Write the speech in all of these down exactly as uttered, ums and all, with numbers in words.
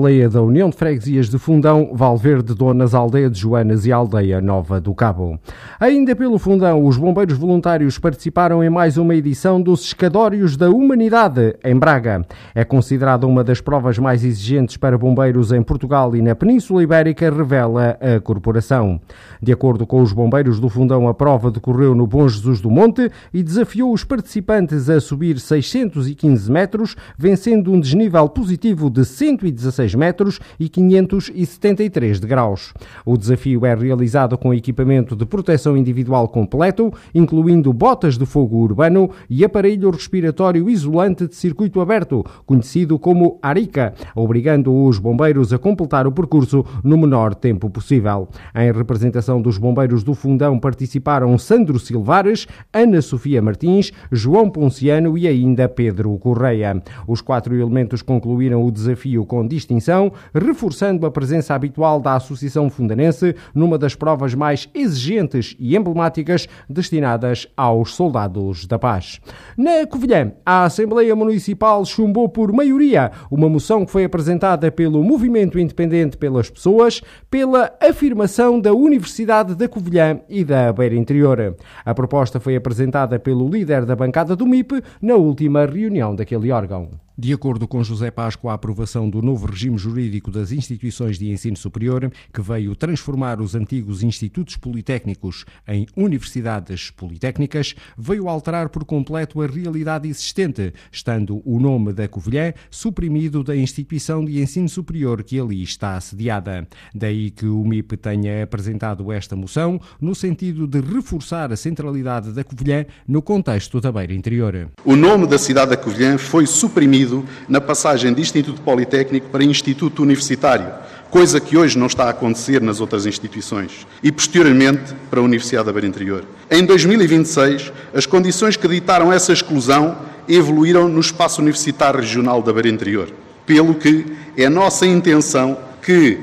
Assembleia da União de Freguesias de Fundão, Valverde, Donas, Aldeia de Joanas e Aldeia Nova do Cabo. Ainda pelo Fundão, os bombeiros voluntários participaram em mais uma edição dos Escadórios da Humanidade, em Braga. É considerada uma das provas mais exigentes para bombeiros em Portugal e na Península Ibérica, revela a corporação. De acordo com os bombeiros do Fundão, a prova decorreu no Bom Jesus do Monte e desafiou os participantes a subir seiscentos e quinze metros, vencendo um desnível positivo de cento e dezasseis metros e quinhentos e setenta e três degraus. O desafio é realizado com equipamento de proteção individual completo, incluindo botas de fogo urbano e aparelho respiratório isolante de circuito aberto, conhecido como ARICA, obrigando os bombeiros a completar o percurso no menor tempo possível. Em representação dos bombeiros do Fundão participaram Sandro Silvares, Ana Sofia Martins, João Ponciano e ainda Pedro Correia. Os quatro elementos concluíram o desafio com distinção, reforçando a presença habitual da Associação Fundanense numa das provas mais exigentes e emblemáticas destinadas aos soldados da paz. Na Covilhã, a Assembleia Municipal chumbou por maioria uma moção que foi apresentada pelo Movimento Independente pelas Pessoas pela afirmação da Universidade da Covilhã e da Beira Interior. A proposta foi apresentada pelo líder da bancada do M I P na última reunião daquele órgão. De acordo com José Páscoa, a aprovação do novo regime jurídico das instituições de ensino superior, que veio transformar os antigos institutos politécnicos em universidades politécnicas, veio alterar por completo a realidade existente, estando o nome da Covilhã suprimido da instituição de ensino superior que ali está assediada. Daí que o M I P tenha apresentado esta moção, no sentido de reforçar a centralidade da Covilhã no contexto da Beira Interior. O nome da cidade da Covilhã foi suprimido na passagem de Instituto Politécnico para Instituto Universitário, coisa que hoje não está a acontecer nas outras instituições, e posteriormente para a Universidade da Beira Interior. Em dois mil e vinte e seis, as condições que ditaram essa exclusão evoluíram no espaço universitário regional da Beira Interior, pelo que é nossa intenção que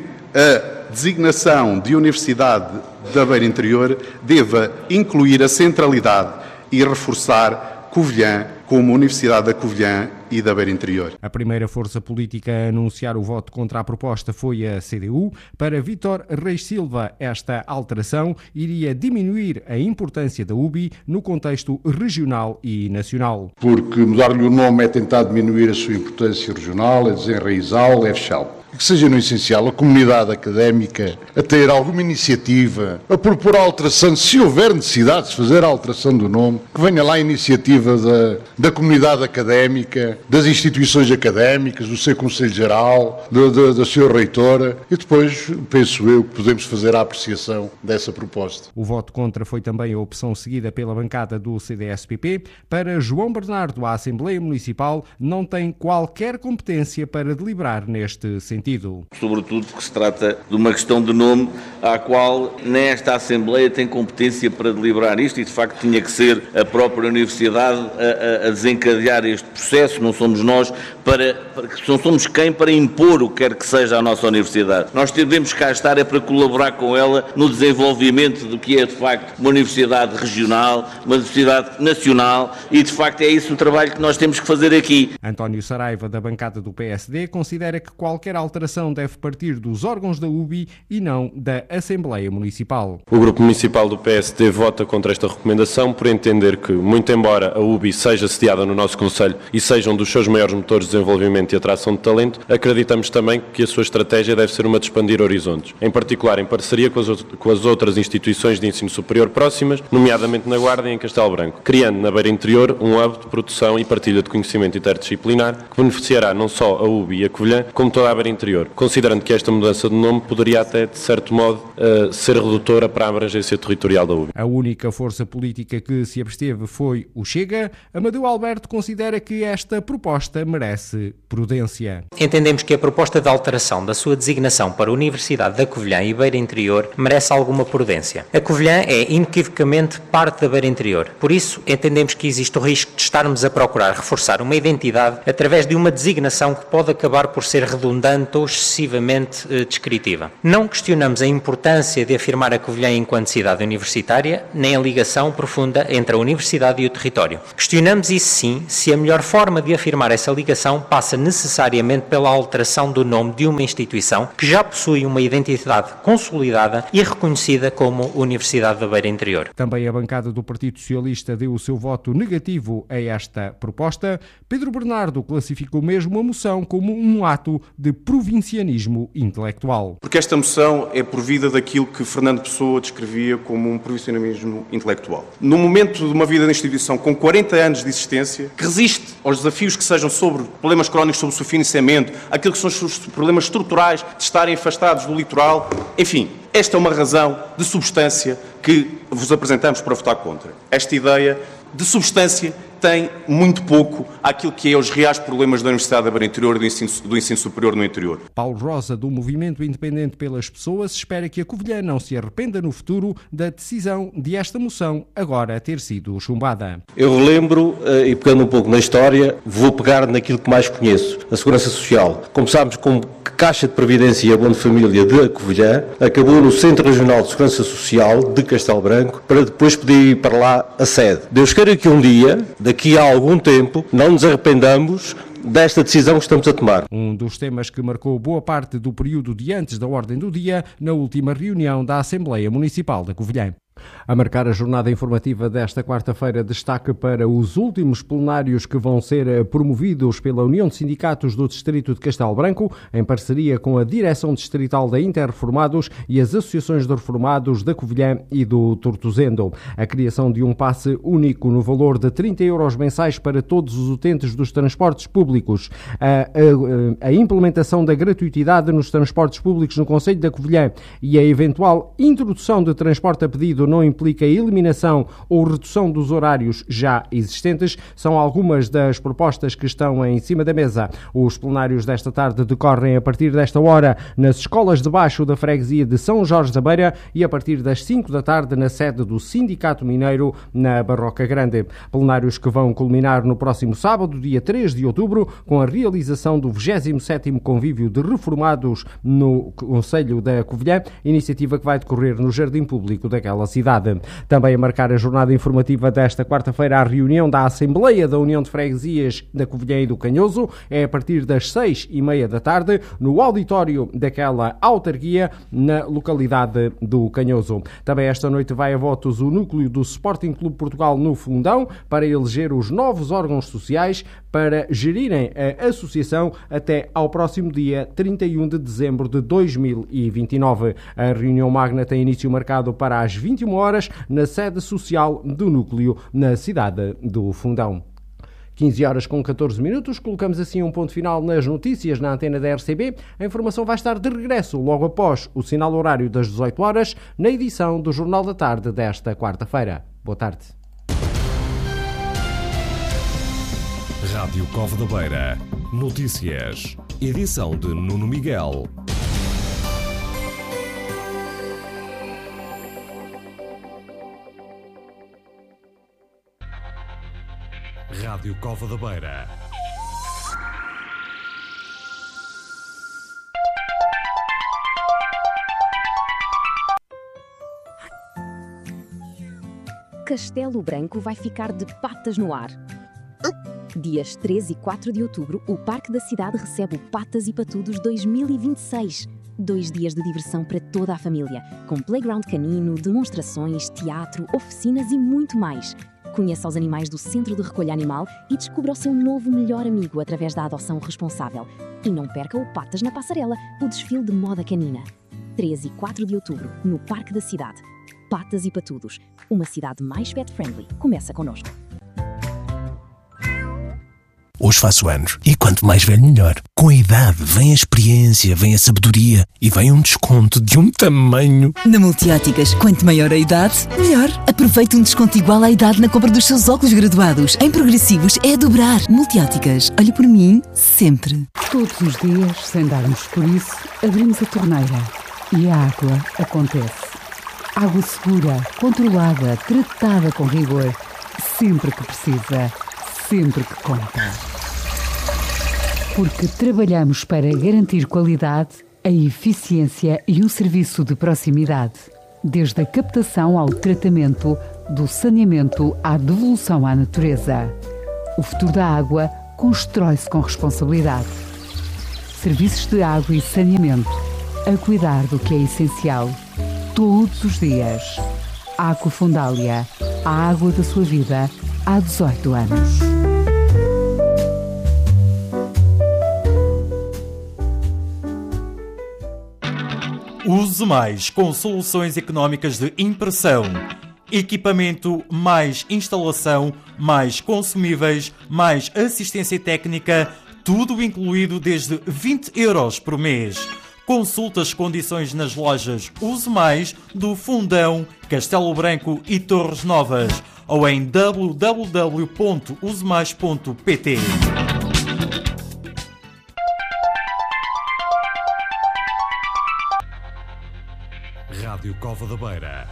a designação de Universidade da Beira Interior deva incluir a centralidade e reforçar Covilhã como Universidade da Covilhã e da Beira Interior. A primeira força política a anunciar o voto contra a proposta foi a C D U. Para Vítor Reis Silva, esta alteração iria diminuir a importância da U B I no contexto regional e nacional. Porque mudar-lhe o nome é tentar diminuir a sua importância regional, é desenraizá-lo, é fechá-lo. Que seja no essencial a comunidade académica a ter alguma iniciativa, a propor a alteração, se houver necessidade de fazer a alteração do nome, que venha lá a iniciativa da, da comunidade académica, das instituições académicas, do seu Conselho Geral, da, da, da sua Reitora, e depois, penso eu, que podemos fazer a apreciação dessa proposta. O voto contra foi também a opção seguida pela bancada do C D S P P. Para João Bernardo, a Assembleia Municipal não tem qualquer competência para deliberar neste sentido. Sobretudo que se trata de uma questão de nome à qual nesta Assembleia tem competência para deliberar isto e de facto tinha que ser a própria Universidade a, a, a desencadear este processo, não somos nós para, para, não somos quem para impor o que quer que seja a nossa Universidade. Nós devemos cá estar é para colaborar com ela no desenvolvimento do que é de facto uma Universidade regional, uma Universidade nacional e de facto é isso o trabalho que nós temos que fazer aqui. António Saraiva, da bancada do P S D, considera que qualquer alteração deve partir dos órgãos da U B I e não da Assembleia Municipal. O Grupo Municipal do P S D vota contra esta recomendação por entender que, muito embora a U B I seja sediada no nosso Conselho e seja um dos seus maiores motores de desenvolvimento e atração de talento, acreditamos também que a sua estratégia deve ser uma de expandir horizontes, em particular em parceria com as, com as outras instituições de ensino superior próximas, nomeadamente na Guarda e em Castelo Branco, criando na Beira Interior um hub de produção e partilha de conhecimento interdisciplinar que beneficiará não só a U B I e a Covilhã, como toda a Beira Interior, considerando que esta mudança de nome poderia até, de certo modo, uh, ser redutora para a abrangência territorial da U B I. A única força política que se absteve foi o Chega. Amadeu Alberto considera que esta proposta merece prudência. Entendemos que a proposta de alteração da sua designação para a Universidade da Covilhã e Beira Interior merece alguma prudência. A Covilhã é inequivocamente parte da Beira Interior. Por isso, entendemos que existe o risco de estarmos a procurar reforçar uma identidade através de uma designação que pode acabar por ser redundante portanto, ou excessivamente eh, descritiva. Não questionamos a importância de afirmar a Covilhã enquanto cidade universitária, nem a ligação profunda entre a universidade e o território. Questionamos, isso sim, se a melhor forma de afirmar essa ligação passa necessariamente pela alteração do nome de uma instituição que já possui uma identidade consolidada e reconhecida como Universidade da Beira Interior. Também a bancada do Partido Socialista deu o seu voto negativo a esta proposta. Pedro Bernardo classificou mesmo a moção como um ato de provincianismo intelectual. Porque esta moção é provida daquilo que Fernando Pessoa descrevia como um provincianismo intelectual. No momento de uma vida de instituição com quarenta anos de existência, que resiste aos desafios que sejam sobre problemas crónicos, sobre o seu financiamento, aquilo que são os problemas estruturais de estarem afastados do litoral, enfim, esta é uma razão de substância que vos apresentamos para votar contra. Esta ideia de substância tem muito pouco àquilo que é os reais problemas da Universidade da Beira Interior e do ensino, do ensino superior no interior. Paulo Rosa, do Movimento Independente pelas Pessoas, espera que a Covilhã não se arrependa no futuro da decisão de esta moção agora ter sido chumbada. Eu relembro, e pegando um pouco na história, vou pegar naquilo que mais conheço, a Segurança Social. Começámos com a Caixa de Previdência e Abono de Família de Covilhã, acabou no Centro Regional de Segurança Social de Castelo Branco, para depois poder ir para lá a sede. Deus queira que um dia, daqui a algum tempo, não nos arrependamos desta decisão que estamos a tomar. Um dos temas que marcou boa parte do período de antes da ordem do dia na última reunião da Assembleia Municipal da Covilhã. A marcar a jornada informativa desta quarta-feira, destaque para os últimos plenários que vão ser promovidos pela União de Sindicatos do Distrito de Castelo Branco, em parceria com a Direção Distrital da Interreformados e as Associações de Reformados da Covilhã e do Tortozendo. A criação de um passe único no valor de trinta euros mensais para todos os utentes dos transportes públicos. A, a, a implementação da gratuitidade nos transportes públicos no Concelho da Covilhã e a eventual introdução de transporte a pedido não implica a eliminação ou redução dos horários já existentes, são algumas das propostas que estão em cima da mesa. Os plenários desta tarde decorrem a partir desta hora nas escolas de baixo da freguesia de São Jorge da Beira e a partir das cinco da tarde na sede do Sindicato Mineiro, na Barroca Grande. Plenários que vão culminar no próximo sábado, dia três de outubro, com a realização do vigésimo sétimo Convívio de Reformados no Concelho da Covilhã, iniciativa que vai decorrer no Jardim Público daquela cidade. Também a marcar a jornada informativa desta quarta-feira a reunião da Assembleia da União de Freguesias da Covilhã e do Canhoso é a partir das seis e meia da tarde no auditório daquela autarquia na localidade do Canhoso. Também esta noite vai a votos o núcleo do Sporting Clube Portugal no Fundão para eleger os novos órgãos sociais para gerirem a associação até ao próximo dia trinta e um de dezembro de dois mil e vinte e nove. A reunião magna tem início marcado para as vinte e uma horas na sede social do núcleo na cidade do Fundão. quinze horas com catorze minutos, colocamos assim um ponto final nas notícias na antena da R C B. A informação vai estar de regresso logo após o sinal horário das dezoito horas na edição do Jornal da Tarde desta quarta-feira. Boa tarde. Rádio Cova da Beira. Notícias. Edição de Nuno Miguel. Rádio Cova da Beira. Castelo Branco vai ficar de patas no ar. Dias três e quatro de outubro, o Parque da Cidade recebe o Patas e Patudos dois mil e vinte e seis. Dois dias de diversão para toda a família, com playground canino, demonstrações, teatro, oficinas e muito mais. Conheça os animais do Centro de Recolha Animal e descubra o seu novo melhor amigo através da adoção responsável. E não perca o Patas na Passarela, o desfile de moda canina. três e quatro de outubro, no Parque da Cidade. Patas e Patudos, uma cidade mais pet-friendly. Começa connosco. Hoje faço anos e quanto mais velho melhor. Com a idade vem a experiência, vem a sabedoria e vem um desconto de um tamanho. Na Multióticas, quanto maior a idade, melhor. Aproveite um desconto igual à idade na compra dos seus óculos graduados. Em progressivos é a dobrar. Multióticas, olhe por mim sempre. Todos os dias, sem darmos por isso, abrimos a torneira e a água acontece. Água segura, controlada, tratada com rigor. Sempre que precisa, sempre que conta. Porque trabalhamos para garantir qualidade, a eficiência e um serviço de proximidade. Desde a captação ao tratamento, do saneamento à devolução à natureza. O futuro da água constrói-se com responsabilidade. Serviços de água e saneamento, a cuidar do que é essencial, todos os dias. Aquafundália, a água da sua vida, há dezoito anos. Use Mais, com soluções económicas de impressão. Equipamento, mais instalação, mais consumíveis, mais assistência técnica, tudo incluído desde vinte euros por mês. Consulte as condições nas lojas Use Mais do Fundão, Castelo Branco e Torres Novas ou em w w w ponto use mais ponto p t. Rádio Cova da Beira.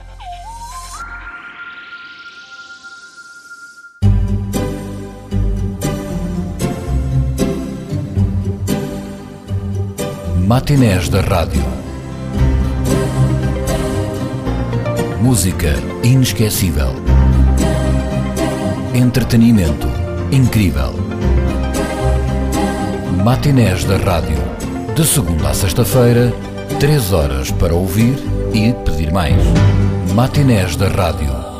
Matinés da Rádio. Música inesquecível. Entretenimento incrível. Matinés da Rádio. De segunda a sexta-feira, três horas para ouvir e pedir mais. Matinés da Rádio.